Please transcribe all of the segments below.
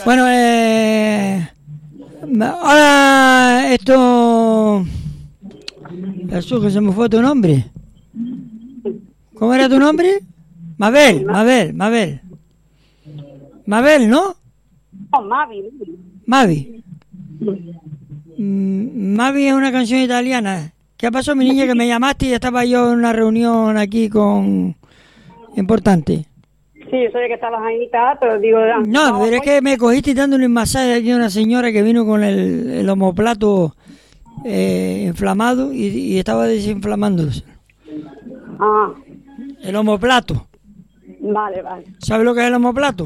Bueno, ahora esto... Jesús, que se me fue tu nombre. ¿Cómo era tu nombre? Mabel, ¿no? No, Mavi. Mavi. Mavi es una canción italiana. ¿Qué pasó, mi niña, que me llamaste y estaba yo en una reunión aquí con... importante? Sí, yo sabía que estabas ahí y tal, pero digo... No, pero es que me cogiste dándole un masaje aquí a una señora que vino con el omoplato inflamado y estaba desinflamándose. Ah. El omoplato. Vale. ¿Sabes lo que es el omoplato?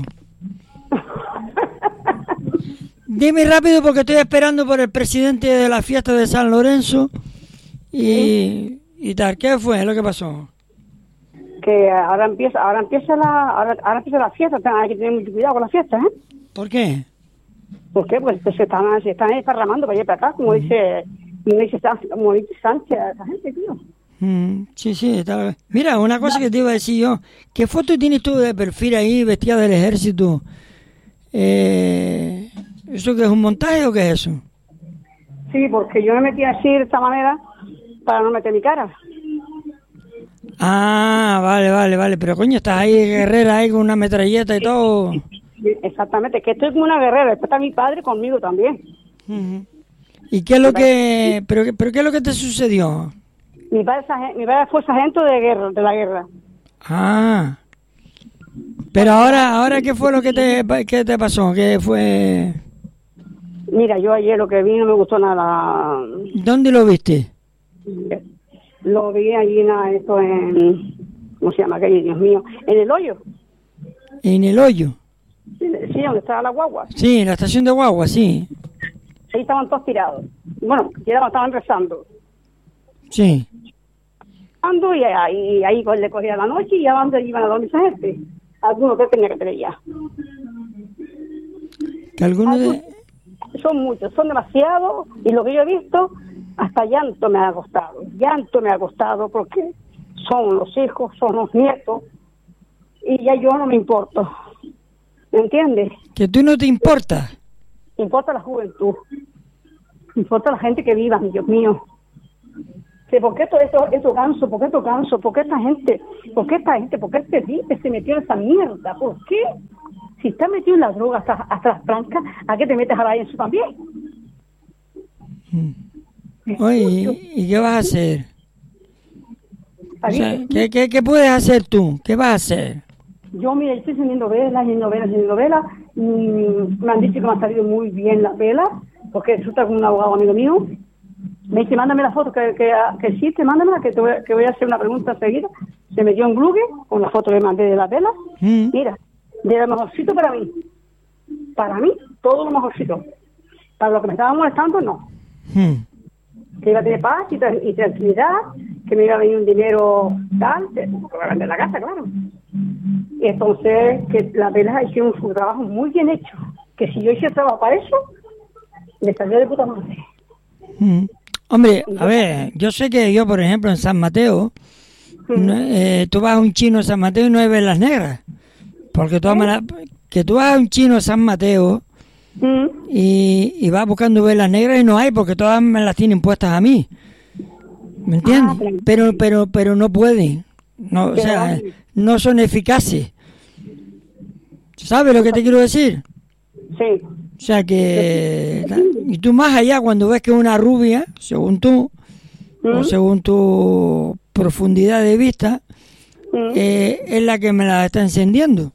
Dime rápido porque estoy esperando por el presidente de la fiesta de San Lorenzo y tal. ¿Qué fue lo que pasó? Que ahora empieza la fiesta, hay que tener mucho cuidado con la fiesta, ¿eh? ¿Por qué? ¿Por qué? Pues se están desparramando para allá y para acá, como dice Sánchez, esa gente, tío. Sí, está. Mira, una cosa que te iba a decir yo, ¿qué foto tienes tú de perfil ahí vestida del ejército? ¿Eso qué es un montaje o qué es eso? Sí, porque yo me metí así de esta manera para no meter mi cara. Ah, vale, pero coño, estás ahí guerrera ahí con una metralleta y todo. Exactamente, que estoy como una guerrera, después está mi padre conmigo también. ¿Y qué es lo que, pero qué es lo que te sucedió? Mi padre fue sargento de la guerra. Ah, pero ahora ¿qué fue lo que te pasó? ¿Qué fue? Mira, yo ayer lo que vi no me gustó nada. ¿Dónde lo viste? Lo vi allí ¿cómo se llama aquello, Dios mío? En el hoyo. ¿En el hoyo? Sí, donde estaba la guagua. Sí, en la estación de guagua, sí. Ahí estaban todos tirados. Bueno, estaban rezando. Sí. Y ahí le cogía la noche y ya iban a dormir esa gente. Algunos que tenía que tener ya. Que algunos son muchos, son demasiados, y lo que yo he visto, hasta llanto me ha costado porque son los hijos, son los nietos, y ya yo no me importo, ¿me entiendes? ¿Que tú no te importas? Me importa la juventud, me importa la gente que viva, Dios mío. ¿Por qué todo esto ganso? ¿Por qué esta gente? ¿Por qué este tipo se metió en esa mierda? ¿Por qué? Si está metido en la droga hasta las blancas, ¿a qué te metes ahora eso también? Oye, ¿y qué vas a hacer? O sea, ¿qué puedes hacer tú? ¿Qué vas a hacer? Yo, mira, estoy encendiendo velas. Me han dicho que me han salido muy bien las velas, porque resulta que un abogado amigo mío me dice, mándame la foto que existe, mándamela, que voy a hacer una pregunta enseguida. Se metió en Google con la foto que mandé de las velas. Mira, de lo mejorcito para mí, todo lo mejorcito. Para lo que me estaba molestando, no. Que iba a tener paz y tranquilidad, que me iba a venir un dinero tal, que voy a vender la casa, claro. Y entonces, que las velas hicieron su trabajo muy bien hecho. Que si yo hiciera trabajo para eso, me saldría de puta madre. Hombre, a ver, yo sé que yo, por ejemplo, en San Mateo, tú vas a un chino en San Mateo y no hay velas negras. Porque que tú vas a un chino en San Mateo y vas buscando velas negras y no hay, porque todas me las tienen puestas a mí. ¿Me entiendes? Pero no pueden. No, o sea, no son eficaces. ¿Sabes lo que te quiero decir? Sí. O sea que... Y tú más allá, cuando ves que una rubia, según tú, o según tu profundidad de vista, es la que me la está encendiendo.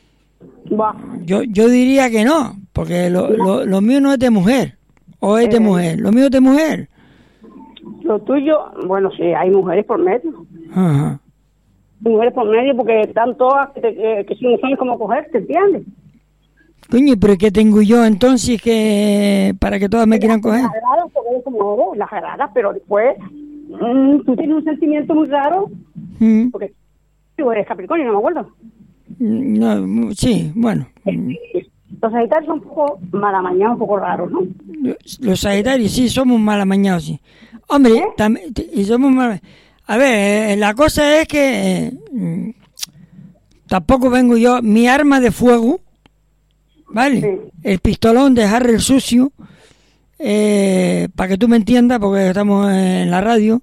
Yo diría que no, porque lo mío no es de mujer, o es de mujer. Lo mío es de mujer. Lo tuyo, bueno, sí, hay mujeres por medio. Ajá. Hay mujeres por medio porque están todas que si no saben cómo cogerte, ¿entiendes? Coño, pero ¿qué tengo yo entonces que para que todas me quieran coger? Las raras, porque eres como oro, las raras, pero después tú tienes un sentimiento muy raro, porque tú eres Capricornio, no me acuerdo. No, sí, bueno. Los sagitarios son un poco malamañados, un poco raros, ¿no? Los sagitarios sí somos malamañados, sí. Hombre, y somos mal. A ver, la cosa es que tampoco vengo yo, mi arma de fuego ¿vale? Sí. El pistolón de Harry el sucio, para que tú me entiendas, porque estamos en la radio.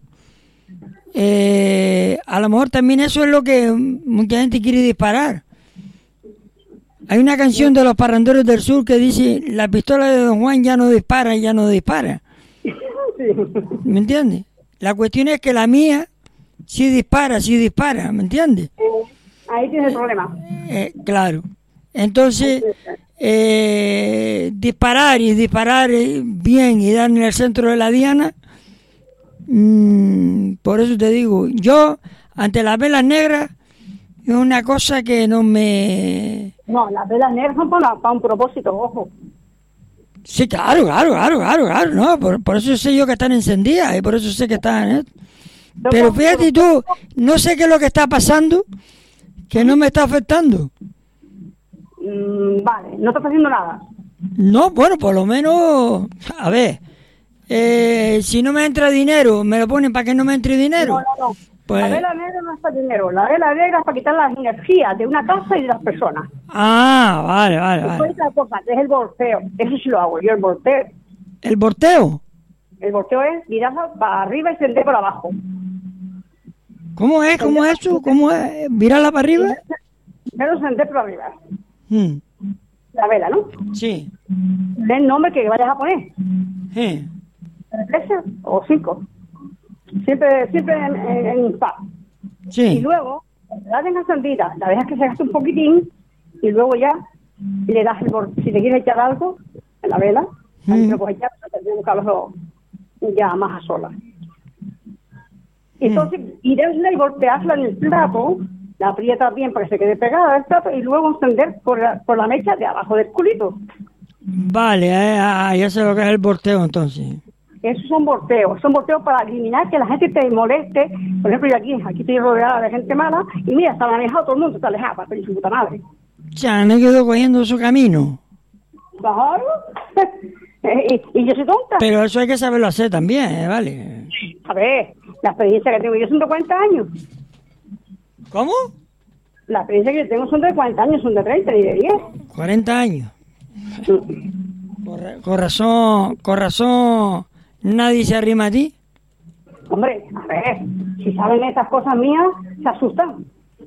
A lo mejor también eso es lo que mucha gente quiere disparar. Hay una canción de los Parranderos del Sur que dice: la pistola de Don Juan ya no dispara, ya no dispara. Sí. ¿Me entiendes? La cuestión es que la mía sí dispara, ¿me entiendes? Ahí tienes el problema. Claro. Entonces, disparar bien y dar en el centro de la diana, por eso te digo, yo, ante las velas negras, es una cosa que no me... No, las velas negras son para un propósito, ojo. Sí, claro, no, por eso sé yo que están encendidas y por eso sé que están... Pero fíjate tú, no sé qué es lo que está pasando, que no me está afectando. Vale, no estás haciendo nada. No, bueno, por lo menos, a ver, si no me entra dinero, me lo ponen para que no me entre dinero. No. Pues... La vela negra no es para dinero, la vela negra es para quitar las energías de una casa y de las personas. Ah, vale. Después otra cosa, que es el volteo, eso sí lo hago yo, el volteo. ¿El volteo? El volteo es virarla para arriba y encender por abajo. ¿Cómo es eso? ¿Cómo es? ¿Virarla para arriba? Primero encender por arriba. La vela, ¿no? Sí. Lee el nombre que vayas a poner. Sí. 3 o 5. Siempre en paz. Sí. Y luego, cuando la tengas encendida, la dejas que se gaste un poquitín y luego ya le das si le quieres echar algo en la vela, ahí lo puedes echar, pero tenemos que hablarlo ya más a solas. Entonces, y voltearla en el plato, la aprietas bien para que se quede pegada al plato y luego encender por la mecha de abajo del culito. Vale, ya sé lo que es el volteo entonces. Esos son volteos para eliminar que la gente te moleste. Por ejemplo, yo aquí estoy rodeada de gente mala y mira, está alejado, todo el mundo está alejado, para su puta madre. Ya, me quedo cogiendo su camino. Claro. y yo soy tonta. Pero eso hay que saberlo hacer también, ¿vale? A ver, la experiencia que tengo yo son de 40 años. ¿Cómo? La experiencia que yo tengo son de 40 años, son de 30 ni de 10. 40 años. Con razón, nadie se arrima a ti. Hombre, a ver, si saben estas cosas mías, se asustan.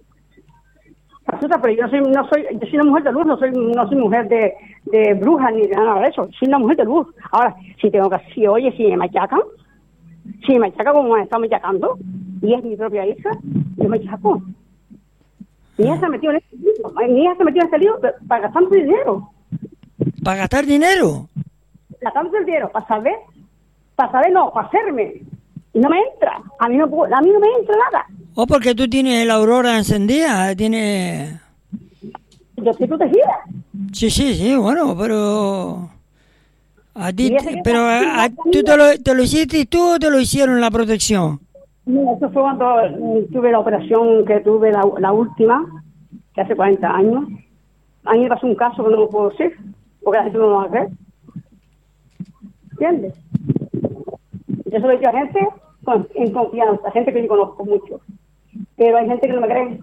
Pero yo soy una mujer de luz, no soy mujer de bruja ni de nada de eso. Soy una mujer de luz. Ahora, si me machacan como me están machacando, y es mi propia hija, yo me machaco. Mi hija se ha metido en este lío para gastarse dinero. ¿Para gastar dinero? Gastarse el dinero, para hacerme. Y no me entra. A mí no me entra nada. ¿O porque tú tienes la aurora encendida? Yo estoy protegida. Sí, bueno, pero... A ti, pero ¿tú te lo hiciste tú o te lo hicieron la protección? No, eso fue cuando tuve la operación que tuve la última, que hace 40 años. A mí me pasó un caso que no lo puedo decir, porque la gente no lo va a creer. ¿Entiendes? Yo se lo he dicho a gente en confianza, gente que yo conozco mucho. Pero hay gente que no me cree.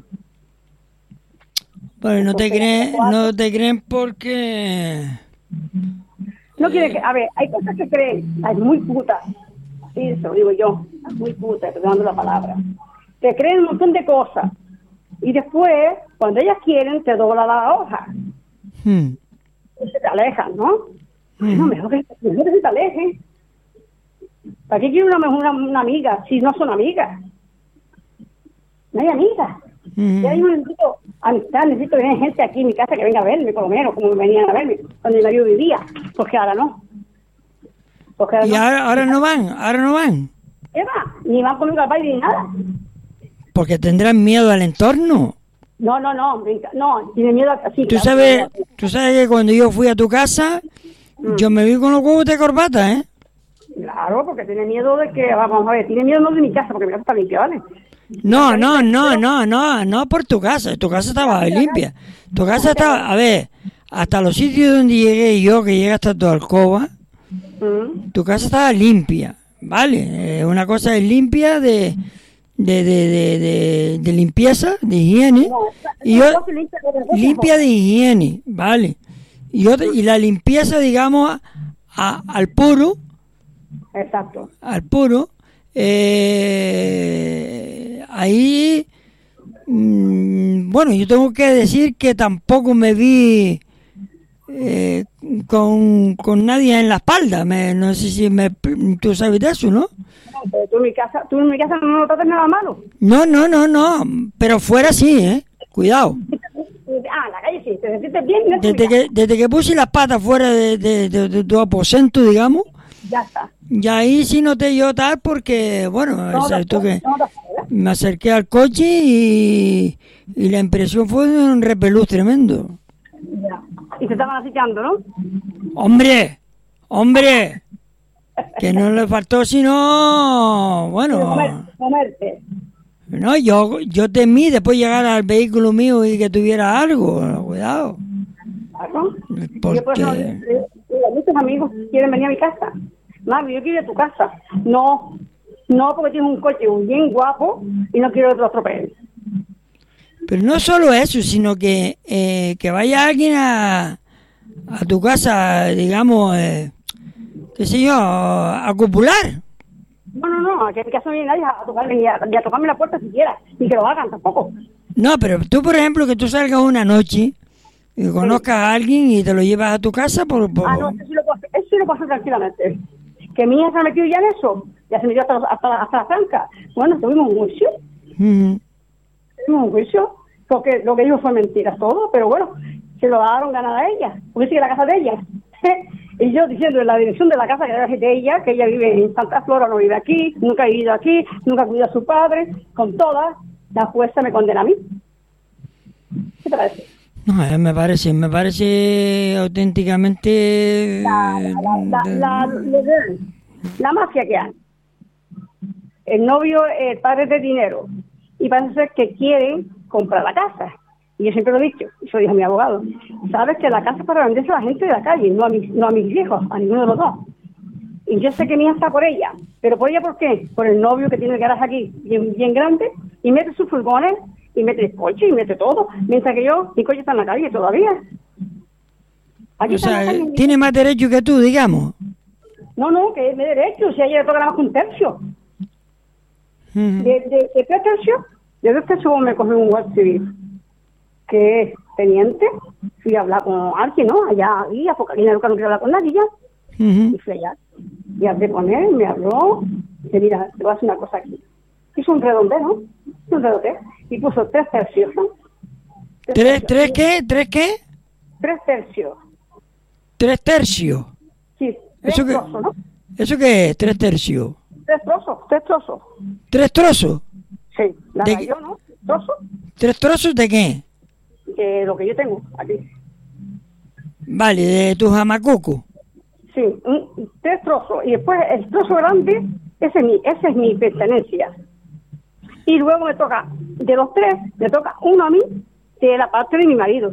Pues no te creen porque... No quieren que... A ver, hay cosas que creen, hay muy putas. Sí, eso lo digo yo, muy putas, perdonando la palabra. Te creen un montón de cosas. Y después, cuando ellas quieren, te dobla la hoja. Y se te alejan, ¿no? No, mejor que se te alejen. ¿Para qué quiere una amiga si no son amigas? No hay amigas. Ya yo necesito amistad, necesito tener gente aquí en mi casa que venga a verme, por lo menos, como venían a verme cuando mi marido vivía, porque ahora no. ¿Y ahora no van? ¿Qué va? Ni van conmigo al baile ni nada. Porque tendrán miedo al entorno. No, tiene miedo así. ¿Tú sabes que cuando yo fui a tu casa, yo me vi con los huevos de corbata, ¿eh? Claro, porque tiene miedo de que, vamos a ver, tiene miedo no de mi casa, porque mi casa está limpia, ¿vale? No, por tu casa estaba limpia. Tu casa estaba, a ver, hasta los sitios donde llegué yo, que llegué hasta tu alcoba, tu casa estaba limpia, ¿vale? Una cosa es limpia de limpieza, de higiene, y yo, limpia de higiene, ¿vale? y la limpieza, digamos, al puro. Exacto. Al puro. Ahí, bueno, yo tengo que decir que tampoco me vi con nadie en la espalda. No sé si tú sabes de eso, ¿no? No, pero tú en mi casa no notaste nada malo. No, pero fuera sí, cuidado. En la calle sí, te sentiste bien. ¿No? Desde que puse las patas fuera de tu aposento, digamos, ya está. Y ahí sí noté yo tal porque, bueno, me acerqué al coche y la impresión fue de un repelús tremendo. Ya. Y se estaban acechando, ¿no? ¡Hombre! Que no le faltó sino, bueno... Comerte. No, yo temí después llegar al vehículo mío y que tuviera algo. Cuidado. ¿Claro? Porque... Yo, por ejemplo, muchos amigos quieren venir a mi casa. Mami, yo quiero ir a tu casa. No, porque tienes un coche bien guapo y no quiero que te lo estropeen. Pero no solo eso, sino que vaya alguien a tu casa, digamos, qué sé yo, a copular. No, que en mi casa no viene nadie a tocarme ni a tocarme la puerta siquiera, ni que lo hagan tampoco. No, pero tú, por ejemplo, que tú salgas una noche y conozcas a alguien y te lo llevas a tu casa por... No, eso sí lo puedo hacer tranquilamente. Que mi hija se ha metido ya en eso, ya se metió hasta la franca. Bueno, tuvimos un juicio. Tuvimos un juicio, porque lo que dijo fue mentira todo, pero bueno, se lo daron ganada a ella, porque sigue la casa de ella. Y yo diciendo en la dirección de la casa que era de ella, que ella vive en Santa Flora, no vive aquí, nunca ha vivido aquí, nunca cuida a su padre, con todas, la jueza me condena a mí. ¿Qué te parece? No, me parece auténticamente... La mafia que hay. El novio, el padre de dinero. Y parece ser que quieren comprar la casa. Y yo siempre lo he dicho, eso dijo mi abogado. Sabes que la casa es para venderse a la gente de la calle, no a mis hijos, a ninguno de los dos. Y yo sé que mi hija está por ella. ¿Pero por ella por qué? Por el novio que tiene el garaje aquí, bien grande, y mete sus furgones, y mete el coche, y mete todo. Mientras que mi coche está en la calle todavía. Aquí o sea, tiene más derecho que tú, digamos. No, que es mi derecho, si a ella le toca nada más que un tercio. De 3 tercios, de 2 tercios me cogió un guardia civil, que es teniente. Fui a hablar con alguien, ¿no? Allá, porque aquí en el no quiero hablar con nadie ya. Y fui allá. Y al de poner, me habló, dice, mira, te voy a hacer una cosa aquí. Hizo un redondeo, y puso 3 tercios, ¿no? ¿Tres qué? 3 tercios. 3 tercios. Sí, 3 trozos, ¿no? ¿Eso qué es? 3 tercios. 3 trozos. ¿3 trozos? Sí, yo, ¿no? ¿Trozos? ¿3 trozos de qué? De lo que yo tengo aquí. Vale, de tus jamacucos. Sí, 3 trozos. Y después el trozo grande, ese es mi pertenencia. Y luego me toca, de los 3, me toca uno a mí, de la parte de mi marido.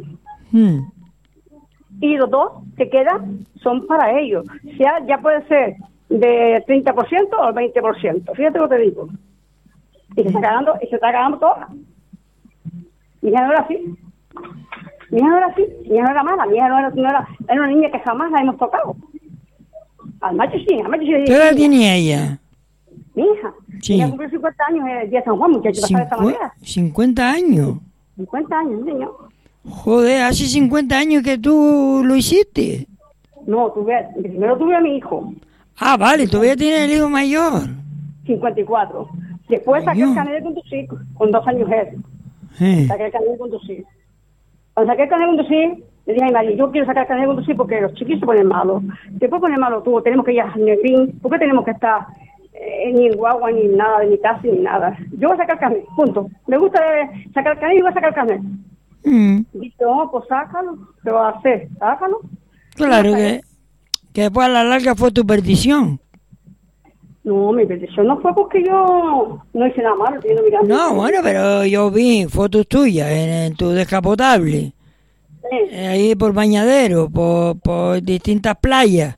Y los 2 que quedan son para ellos. O sea, ya puede ser de 30% o el 20%. Fíjate lo que te digo. Y se está ganando toda. Mi hija no era así. Mi hija no era mala. Mi hija no era una niña que jamás la hemos tocado. Al macho sí. ¿Qué edad tiene ella? Mi hija. Sí. Ella cumplió 50 años el día de San Juan, muchacho, de esta manera. 50 años. 50 años, niño. Joder, hace 50 años que tú lo hiciste. No, primero tuve a mi hijo. Ah, vale, todavía tienes el hijo mayor. 54. Después saqué el carnet de conducir, con 2 años él. Saqué el carnet de conducir. Cuando saqué el carnet de conducir, le dije a mi marido, yo quiero sacar el carnet de conducir porque los chiquillos se ponen malos. Después ponen malo tú, tenemos que ir a Negrín, ¿por qué tenemos que estar ni en guagua, ni nada, ni taxi, ni nada? Yo voy a sacar el carnet, punto. Me gusta sacar el carnet y voy a sacar el carnet. Dice, pues sácalo, ¿qué vas a hacer? Sácalo. Claro que después a la larga fue tu perdición. No, mi perdición no fue porque yo no hice nada malo. No, bueno, pero yo vi fotos tuyas en tu descapotable. Sí. Ahí por Bañadero, por distintas playas.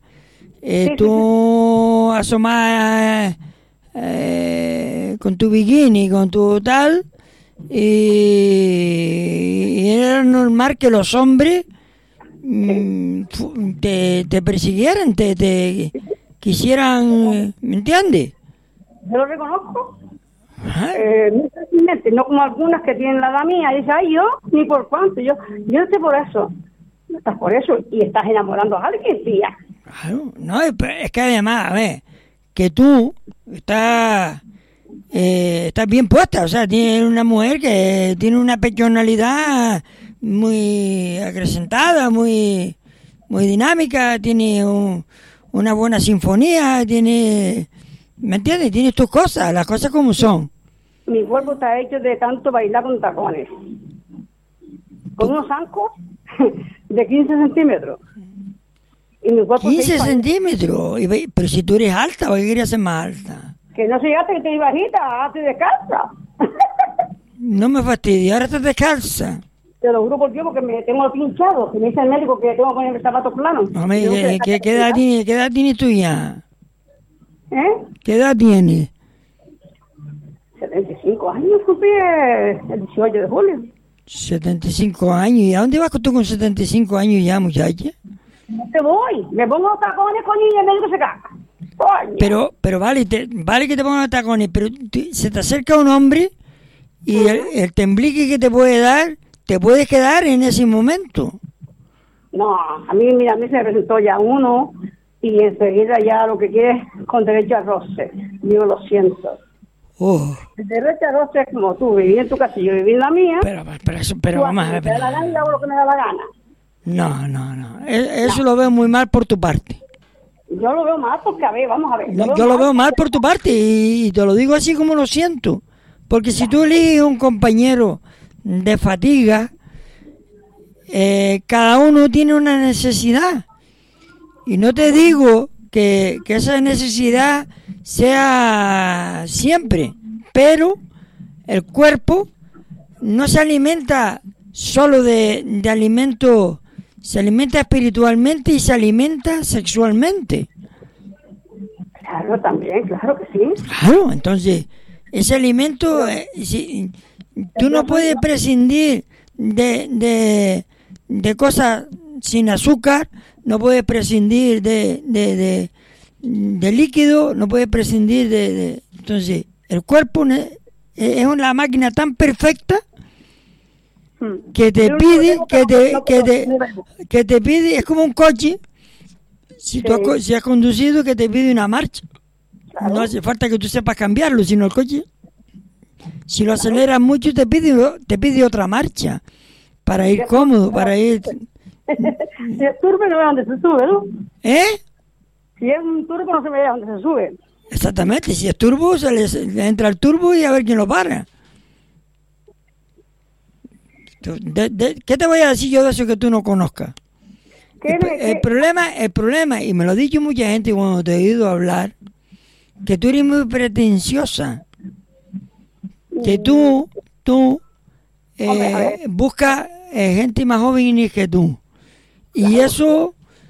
Tú asomás con tu bikini, con tu tal, y era normal que los hombres te persiguieran, te quisieran, ¿me entiendes? Yo lo reconozco. Ajá. Muy fácilmente, no como algunas que tienen la edad mía. Y dice, ay, yo, ni por cuánto. Yo no estoy por eso. No estás por eso y estás enamorando a alguien, tía. Claro, no, es que además, a ver, que tú estás bien puesta, o sea, tienes una mujer que tiene una personalidad muy acrecentada, muy dinámica, tiene una buena sinfonía, tiene, ¿me entiendes? Tienes tus cosas, las cosas como son. Mi cuerpo está hecho de tanto bailar con tacones. Con unos zancos de 15 centímetros. Y mi cuerpo 15 centímetros, pero si tú eres alta, ¿o qué querías ser más alta? Que no llegaste, que estoy bajita, hazte descalza. No me fastidia, ahora estás descalza. Te lo juro por Dios, porque me tengo pinchado. Que me dice el médico que tengo que poner zapatos planos. Hombre, ¿qué edad tienes tú ya? ¿Qué edad tienes? 75 años, cumplí el 18 de julio. 75 años. ¿Y a dónde vas tú con 75 años ya, muchacha? No te voy. Me pongo los tacones con y el médico se caga. Coño. Pero vale que te pongan los tacones, pero se te acerca un hombre y el temblique que te puede dar, te puedes quedar en ese momento. No, a mí se me presentó ya uno y enseguida ya lo que quiere es con derecho a roce. Digo, lo siento. Oh. El derecho a roce es como tú, viví en tu casa y yo viví en la mía. Pero vamos a ver. Me da la gana y hago lo que me da la gana. No. Eso lo veo muy mal por tu parte. Yo lo veo mal porque, a ver, vamos a ver. Yo lo veo mal por tu parte y te lo digo así como lo siento. Porque si tú eliges un compañero de fatiga, cada uno tiene una necesidad. Y no te digo que esa necesidad sea siempre, pero el cuerpo no se alimenta solo de alimento, se alimenta espiritualmente y se alimenta sexualmente. Claro, también, claro que sí. Claro, entonces, ese alimento, tú no puedes prescindir de cosas sin azúcar, no puedes prescindir de líquido, no puedes prescindir de... Entonces, el cuerpo es una máquina tan perfecta que te pide, que te pide, es como un coche, si has conducido, que te pide una marcha. Claro. No hace falta que tú sepas cambiarlo, sino el coche, si lo aceleras mucho, te pide otra marcha, para ir cómodo, para ir... Si es turbo no ve dónde se sube, ¿no? Si es un turbo no se ve dónde se sube. Exactamente, si es turbo, se le entra el turbo y a ver quién lo para. ¿Qué te voy a decir yo de eso que tú no conozcas? El problema, y me lo ha dicho mucha gente cuando te he oído hablar, que tú eres muy pretenciosa, que tú buscas gente más joven que tú, y eso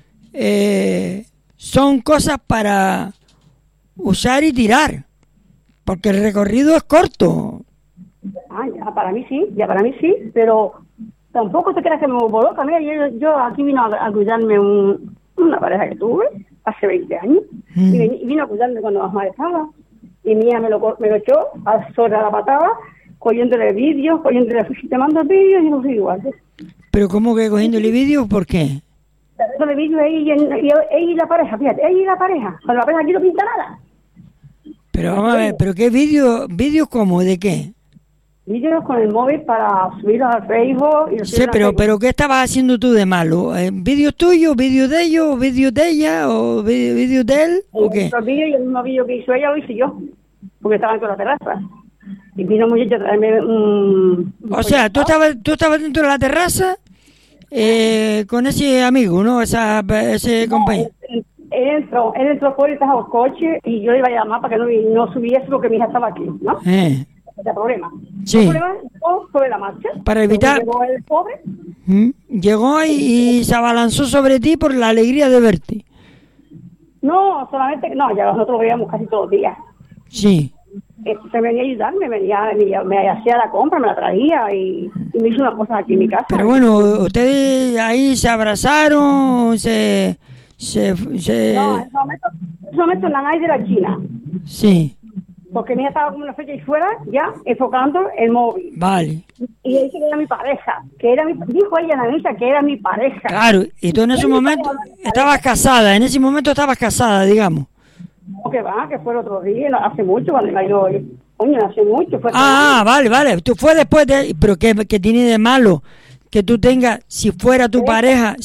son cosas para usar y tirar, porque el recorrido es corto. Ya para mí sí, pero tampoco te creas que me vuelvo loca. Mira, yo aquí vino a cuidarme una pareja que tuve hace 20 años, y vino a cuidarme cuando más mal estaba, y mía me lo echó sobre la patada, cogiéndole vídeos, te mando vídeos y no soy igual. ¿Pero cómo que cogiéndole vídeos? ¿Por qué? Dándole vídeos ella y la pareja, fíjate, ella y la pareja, cuando la pareja aquí no pinta nada. Pero vamos a ver, ¿pero qué vídeos cómo? ¿De qué? Vídeos con el móvil para subirlos al Facebook. Sí, pero ¿qué estabas haciendo tú de malo? ¿Vídeos tuyos, vídeos de ellos, vídeos de ella o vídeos de él? ¿O qué? Los vídeos y el mismo vídeo que hizo ella lo hice yo, porque estaban con la terraza. Y vino muchacho a traerme un... O sea, tú estabas dentro de la terraza con ese amigo, ¿no? Ese compañero. Él entró por detrás del coche y yo le iba a llamar para que no subiese porque mi hija estaba aquí, ¿no? Ese problema. Sí. El problema llegó sobre la marcha. Para evitar... Llegó el pobre. Llegó y se abalanzó sobre ti por la alegría de verte. No, solamente... No, ya nosotros lo veíamos casi todos los días. Sí. se venía a ayudar, me hacía la compra, me la traía y me hizo unas cosas aquí en mi casa. Pero bueno, ustedes ahí se abrazaron, No, en ese momento la nadie de la China. Sí. Porque mi hija estaba como una fecha ahí fuera, ya, enfocando el móvil. Vale. Y ella dice que era mi pareja, dijo ella en la misa que era mi pareja. Claro, y tú en ese momento estabas casada, digamos. No, que va, que fue el otro día, hace mucho, cuando yo, coño, hace mucho. Vale, tú fue después pero ¿qué tiene de malo que tú tengas, si fuera tu pareja,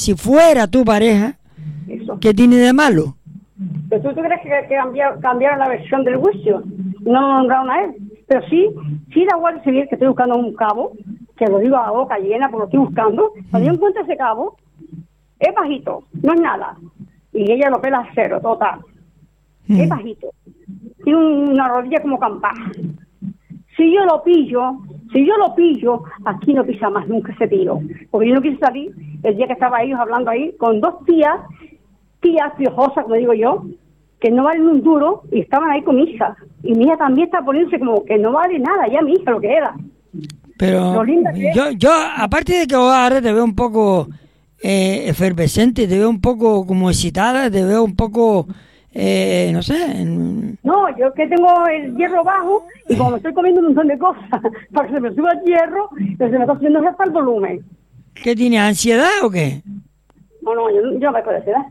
eso. ¿Qué tiene de malo? ¿Pero tú crees que cambiaron la versión del juicio? No lo nombraron a él. Pero sí la Guardia Civil, que estoy buscando un cabo, que lo digo a la boca llena porque lo estoy buscando, cuando yo encuentro ese cabo, es bajito, no es nada. Y ella lo pela a cero, total. Es bajito. Tiene una rodilla como campana. Si yo lo pillo, aquí no pisa más nunca ese tiro. Porque yo no quise salir el día que estaba ellos hablando ahí con dos tías piojosas, como digo yo, que no valen un duro, y estaban ahí con mi hija. Y mi hija también está poniéndose como que no vale nada, ya mi hija lo que era. Pero yo aparte de que ahora te veo un poco efervescente, te veo un poco como excitada, te veo un poco, no sé. No, yo que tengo el hierro bajo, y como me estoy comiendo un montón de cosas, para que se me suba el hierro, pero se me está haciendo hasta el volumen. ¿Qué tiene, ansiedad o qué? No, yo no me puedo ansiedad.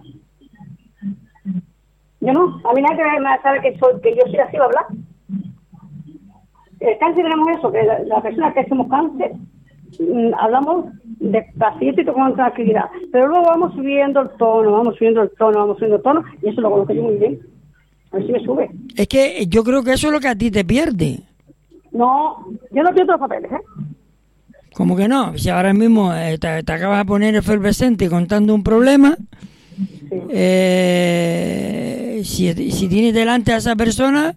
Yo no, a mí nadie me sabe que yo soy así, hablar. El cáncer tenemos eso, que la persona que hacemos cáncer, hablamos despacito y con tranquilidad, pero luego vamos subiendo el tono, y eso lo conozco yo muy bien. A ver si me sube. Es que yo creo que eso es lo que a ti te pierde. No, yo no pierdo los papeles, ¿Cómo que no? Si ahora mismo te acabas de poner efervescente contando un problema, sí. Si tienes delante a esa persona,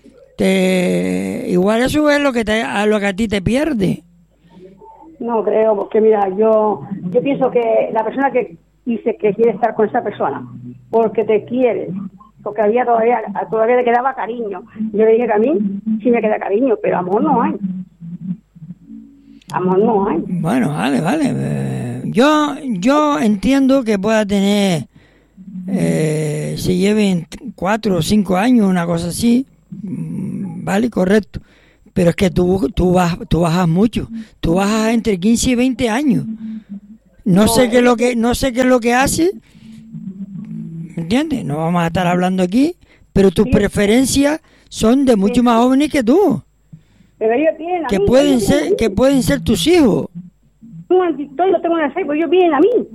igual eso es lo que a ti te pierde. No creo, porque mira, yo pienso que la persona que dice que quiere estar con esa persona porque te quiere, porque todavía le quedaba cariño. Yo le dije que a mí sí me queda cariño, pero amor no hay. Bueno, vale. Yo entiendo que pueda tener, se lleven 4 o 5 años, una cosa así, vale, correcto. Pero es que tú bajas mucho, tú bajas entre 15 y 20 años. No sé qué es lo que hace, ¿entiendes? No vamos a estar hablando aquí, pero tus preferencias son de mucho más jóvenes que tú. Pero ellos vienen a que mí. Pueden ser tus hijos. Tengo en TikTok y lo tengo en el Facebook, ellos vienen a mí.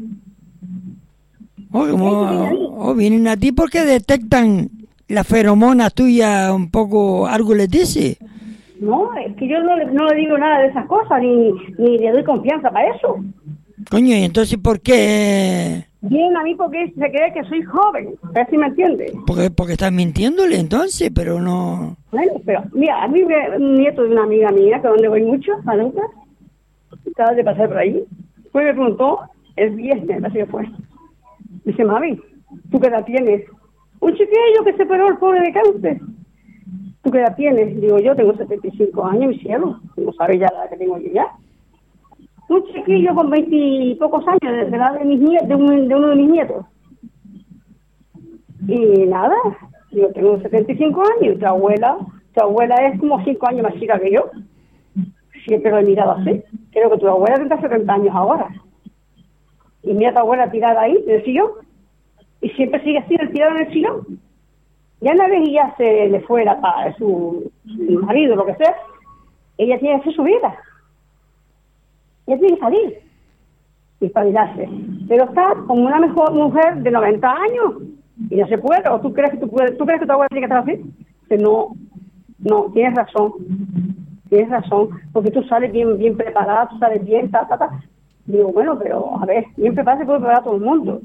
Vienen a ti porque detectan la feromona tuya un poco, algo les dice. No, es que yo no le digo nada de esas cosas, ni le doy confianza para eso. Coño, ¿y entonces por qué? Vienen a mí porque se cree que soy joven, a ver si me entiendes. Porque estás mintiéndole entonces, pero no... Bueno, pero mira, a mí un nieto de una amiga mía, que donde voy mucho, a Lucas, estaba de pasar por ahí, pues me preguntó el viernes, así que fue. Dice, mami, ¿tú qué edad tienes? Un chiquillo que se operó el pobre de cáncer. ¿Tú qué edad tienes? Digo, yo tengo 75 años, mi cielo. No sabes ya la edad que tengo yo ya. Un chiquillo con 20 y pocos años, de la edad de uno de mis nietos. Y nada, yo tengo 75 años, tu abuela es como 5 años más chica que yo. Siempre lo he mirado así. Creo que tu abuela tendrá 70 años ahora. Y mira a tu abuela tirada ahí, en el sillón. Y siempre sigue así, tirada en el sillón. Ya una vez y ya se le fue su marido, lo que sea, ella tiene que hacer su vida. Ella tiene que salir y espabilarse. Pero está como una mejor mujer de 90 años y no se puede. ¿O tú crees que tu abuela tiene que estar así? Que no, tienes razón, porque tú sales bien preparada, tú sales bien, Digo, bueno, pero a ver, bien preparada se puede preparar todo el mundo.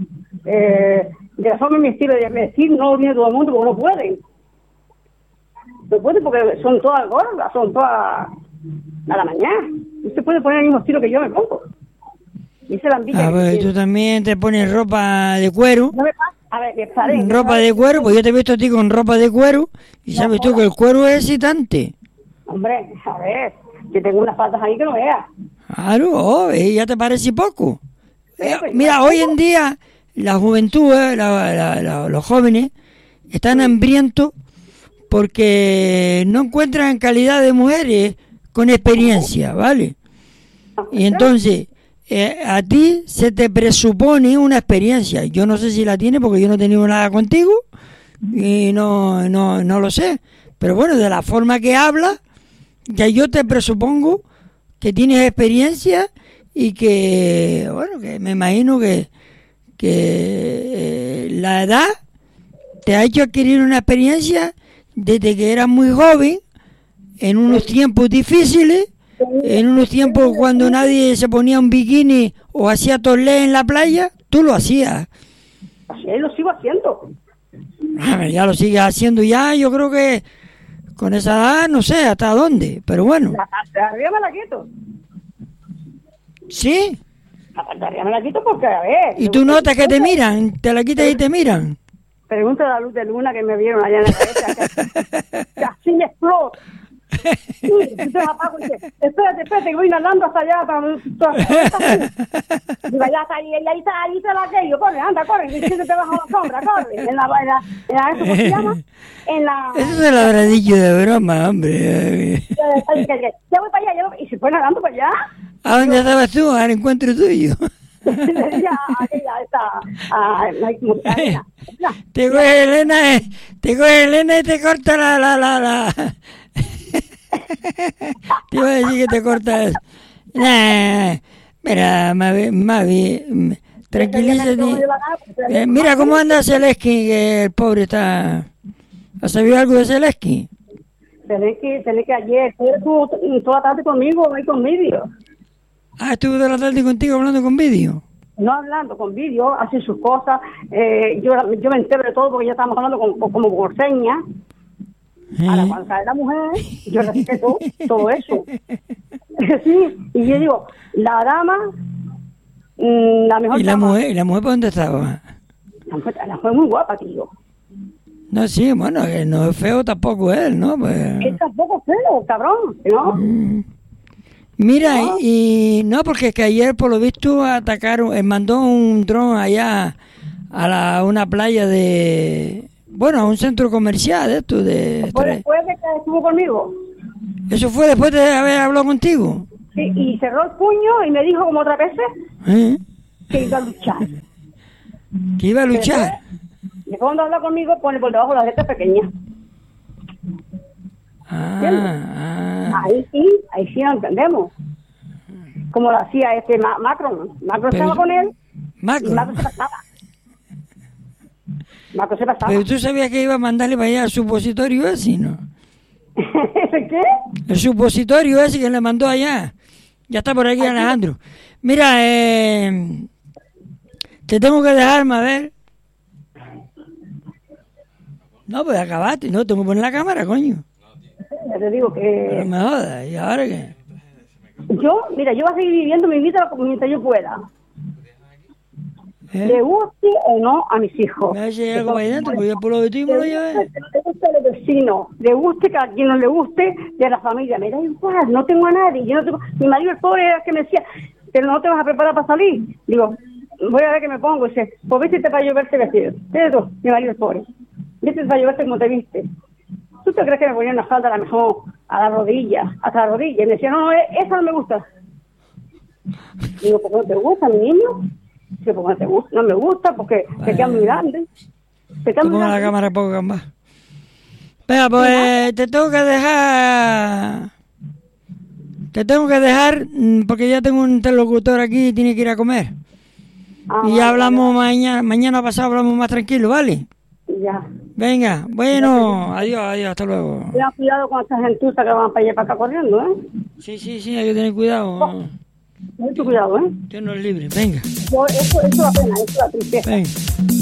De la forma y mi estilo de vestir no viene todo el mundo porque no pueden. No pueden porque son todas gordas, son todas a la mañana. No se puede poner el mismo estilo que yo me pongo. Dice la envidia. A ver, tú también te pones ropa de cuero. No me pasa. A ver, está bien. Ropa de cuero, pues yo te he visto a ti con ropa de cuero y sabes tú que el cuero es excitante. Hombre, a ver, yo tengo unas patas ahí que no veas. Claro, ya te parece poco. Pues, Mira, hoy en día la juventud, los jóvenes, están hambrientos porque no encuentran calidad de mujeres con experiencia, ¿vale? Y entonces, a ti se te presupone una experiencia. Yo no sé si la tienes porque yo no he tenido nada contigo y no lo sé. Pero bueno, de la forma que hablas, ya yo te presupongo que tienes experiencia y que, bueno, que me imagino que la edad te ha hecho adquirir una experiencia desde que eras muy joven, en unos tiempos difíciles, en unos tiempos cuando nadie se ponía un bikini o hacía topless en la playa, tú lo hacías. Así lo sigo haciendo. Ya lo sigues haciendo ya, yo creo que con esa edad no sé hasta dónde, pero bueno. La parte de arriba me la quito. ¿Sí? La parte de arriba me la quito porque, a ver... ¿Y tú notas que te miran? ¿Te la quitas y te miran? Pregunta a la luz de luna que me vieron allá en la cabeza, que así me explota. Sí, entonces apago y dice, espérate, que voy nadando hasta allá. Digo, allá está ahí está aquello, corre, anda, corre, siéntate bajo la sombra, corre. ¿Eso cómo se llama? Eso se lo habrá dicho de broma, hombre. Ya voy para allá, y se fue nadando para allá. ¿A dónde estabas tú? Al encuentro tuyo. Ya está. Te coge Elena y te corta la. Te iba a decir que te corta eso. Mira, Mavi, tranquilízate. Mira cómo anda Zelensky, que el pobre está... ¿Has sabido algo de Zelensky? Zelensky ayer estuvo toda la tarde conmigo, ahí con vídeo. Ah, estuvo toda la tarde contigo hablando con vídeo. No hablando, con vídeo, hace sus cosas. Yo me entero de todo porque ya estamos hablando como por señas. Ahora, cuando sale la mujer, yo respeto todo eso. Sí, y yo digo, la dama, la mejor. ¿Y la mujer por dónde estaba? La mujer es muy guapa, tío. No, sí, bueno, que no es feo tampoco él, ¿no? Pues... Él tampoco es feo, cabrón, ¿no? Mira, y no, porque es que ayer por lo visto atacaron, mandó un dron allá a una playa de... Bueno, a un centro comercial de esto de... ¿Fue después de que estuvo conmigo? ¿Eso fue después de haber hablado contigo? Sí, y cerró el puño y me dijo como otras veces que iba a luchar. ¿Que iba a luchar? Después cuando habla conmigo pone por debajo las letras pequeñas. Ahí sí lo entendemos. Como lo hacía Macron. Macron estaba con él. Macron. Y Macron se pasaba. Macron se pasaba. Pero tú sabías que iba a mandarle para allá el supositorio ese, ¿no? ¿Ese qué? El supositorio ese que le mandó allá. Ya está por aquí Alejandro. Mira, te tengo que dejar, a ver. No, pues acabaste. No, tengo que poner la cámara, coño. Ya te digo que... Pero me jodas. ¿Y ahora qué? Yo voy a seguir viviendo mi vida mientras yo pueda. Le guste o no a mis hijos. Me hace algo para adentro, pues yo por lo de ti me lo llevé. Le guste a los vecinos, le guste que a quien no le guste, de la familia. Me da igual, no tengo a nadie. Yo no tengo... Mi marido el pobre era el que me decía, pero no te vas a preparar para salir. Digo, voy a ver qué me pongo. Dice, pues vístete para yo verte vestido. Fíjate tú, mi marido el pobre. Vístete para yo verte como te viste. ¿Tú te crees que me ponía una falda a lo mejor a la rodilla, hasta la rodilla? Y me decía, no, esa no me gusta. Digo, ¿por qué no te gusta, mi niño? Digo, ¿por qué no te gusta? No me gusta porque te queda muy grande. Te pongo la cámara poco más. Venga, pues te tengo que dejar. Te tengo que dejar porque ya tengo un interlocutor aquí y tiene que ir a comer. Y ya hablamos mañana pasado hablamos más tranquilo, ¿vale? Ya. Venga, bueno, adiós, hasta luego. Tengan cuidado con esa gentuza que van para allá para acá corriendo, ¿eh? Sí, hay que tener cuidado. Mucho cuidado, ¿eh? Dios nos libre, venga. Eso es la pena, eso es la tristeza. Venga.